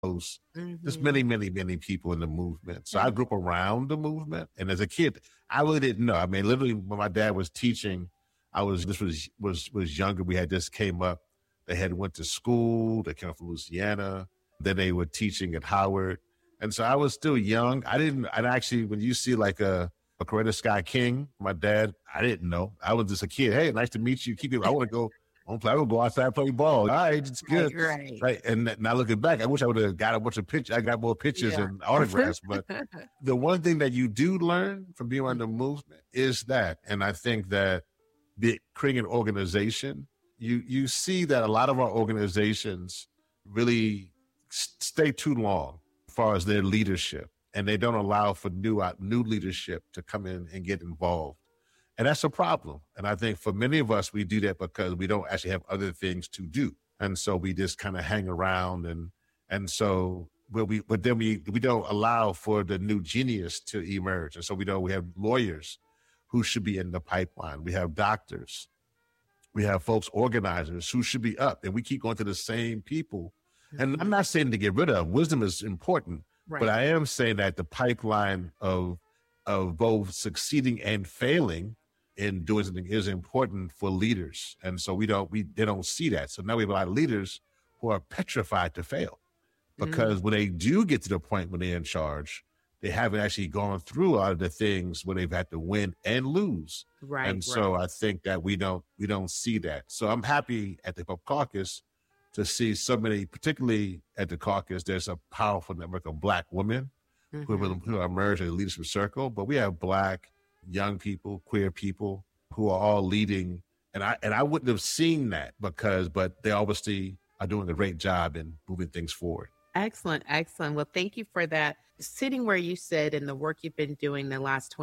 There's Mm-hmm. many people in the movement. So I Mm-hmm. grew up around the movement. And as a kid, I really didn't know. I mean, literally when my dad was teaching, this was younger. We had just came up. They had went to school. They came up from Louisiana. Then they were teaching at Howard. And so I was still young. And actually, when you see like a Coretta Scott King, my dad, I didn't know. I was just a kid. Hey, nice to meet you. Keep it. I want to go. I want to play. I want to go outside and play ball. All right, it's Right, good. right. Right. And now looking back, I wish I would have got a bunch of pictures. I got more pictures Yeah. and autographs. But the one thing that you do learn from being on the movement is that, and I think that creating an organization, you see that a lot of our organizations really stay too long as far as their leadership, and they don't allow for new leadership to come in and get involved. And that's a problem. And I think for many of us, we do that because we don't actually have other things to do. And so we just kind of hang around but then we don't allow for the new genius to emerge. And so we have lawyers who should be in the pipeline. We have doctors. We have folks, organizers who should be up. And we keep going to the same people. And I'm not saying to get rid of wisdom is important, but I am saying that the pipeline of both succeeding and failing in doing something is important for leaders. And so they don't see that. So now we have a lot of leaders who are petrified to fail because when they do get to the point when they're in charge, they haven't actually gone through a lot of the things where they've had to win and lose. Right. And so I think that we don't see that. So I'm happy at the Hip Hop Caucus to see so many, particularly at the caucus, there's a powerful network of Black women who emerge in the leadership circle. But we have Black young people, queer people who are all leading. And I wouldn't have seen that but they obviously are doing a great job in moving things forward. Excellent. Excellent. Well, thank you for that. Sitting where you said in the work you've been doing the last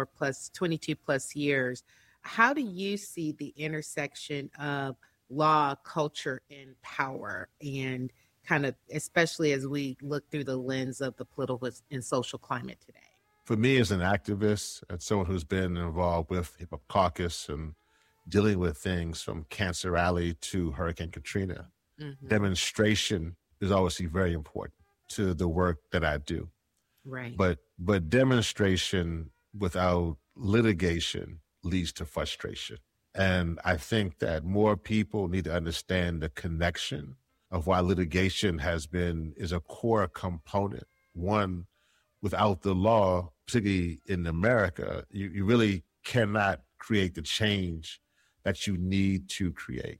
22 plus years, how do you see the intersection of law, culture, and power, and kind of, especially as we look through the lens of the political and social climate today? For me as an activist, as someone who's been involved with Hip Hop Caucus and dealing with things from Cancer Alley to Hurricane Katrina, demonstration is obviously very important to the work that I do. Right. But demonstration without litigation leads to frustration. And I think that more people need to understand the connection of why litigation is a core component. One, without the law, particularly in America, you really cannot create the change that you need to create.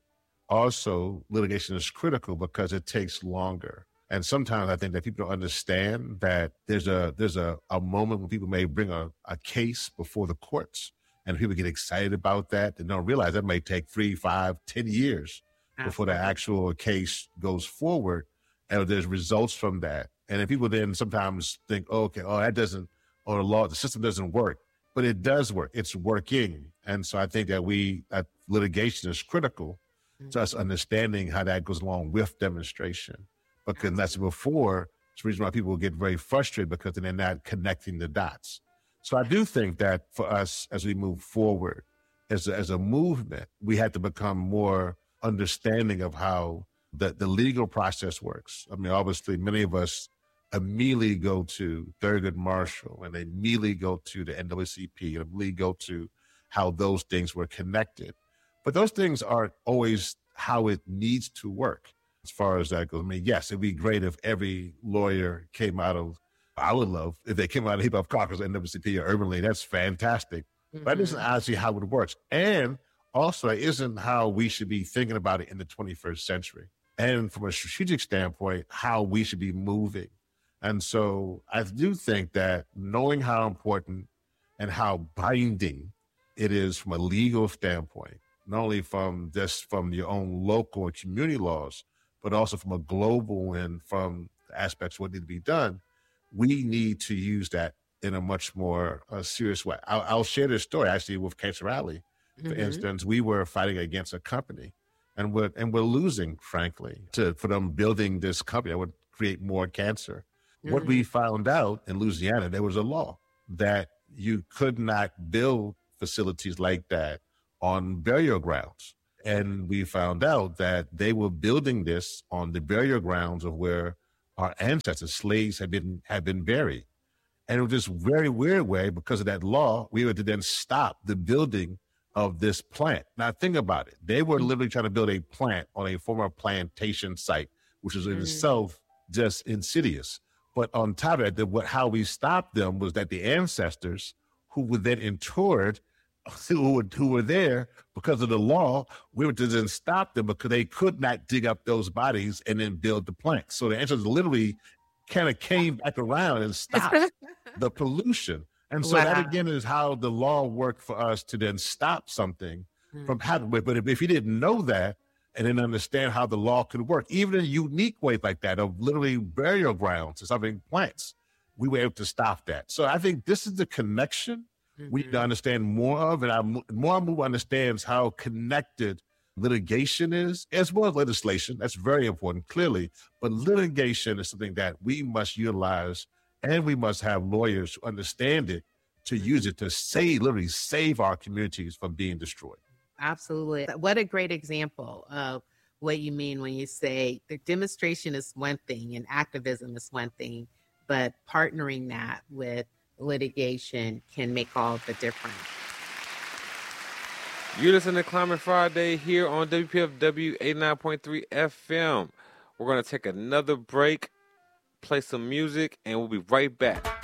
Also, litigation is critical because it takes longer. And sometimes I think that people don't understand that there's a moment when people may bring a case before the courts and people get excited about that and don't realize that may take 3, 5, 10 years before the actual case goes forward. And there's results from that. And then people then sometimes think, the system doesn't work. But it does work. It's working. And so I think that litigation is critical to us understanding how that goes along with demonstration. Because that's before, it's the reason why people get very frustrated because they're not connecting the dots. So I do think that for us, as we move forward, as a movement, we have to become more understanding of how the legal process works. I mean, obviously, many of us immediately go to Thurgood Marshall and they immediately go to the NAACP and immediately go to how those things were connected. But those things aren't always how it needs to work as far as that goes. I mean, yes, it'd be great if every lawyer came out of, I would love if they came out of Hip Hop Caucus, NAACP or Urban League. That's fantastic. But that isn't actually how it works. And also, it isn't how we should be thinking about it in the 21st century. And from a strategic standpoint, how we should be moving. And so I do think that knowing how important and how binding it is from a legal standpoint, not only from your own local and community laws, but also from a global and from the aspects of what need to be done, we need to use that in a much more serious way. I'll share this story actually with Cancer Alley. For instance, we were fighting against a company and we're losing, frankly, for them building this company that would create more cancer. What we found out in Louisiana, there was a law that you could not build facilities like that on burial grounds. And we found out that they were building this on the burial grounds of where our ancestors, slaves, had been buried. And in this very weird way, because of that law, we were to then stop the building of this plant. Now, think about it. They were literally trying to build a plant on a former plantation site, which is in itself just insidious. But on top of that, how we stopped them was that the ancestors who were then interred, who were there because of the law, we were to then stop them because they could not dig up those bodies and then build the plant. So the ancestors literally kind of came back around and stopped the pollution. And so that again is how the law worked for us to then stop something from happening. But if you didn't know that and didn't understand how the law could work, even in unique ways like that of literally burial grounds or something, plants, we were able to stop that. So I think this is the connection we need to understand more of. And more and more understands how connected litigation is, as well as legislation. That's very important, clearly. But litigation is something that we must utilize, and we must have lawyers who understand it to use it to literally save our communities from being destroyed. Absolutely. What a great example of what you mean when you say the demonstration is one thing and activism is one thing, but partnering that with litigation can make all the difference. You're listening to Climate Friday here on WPFW 89.3 FM. We're going to take another break, play some music, and we'll be right back.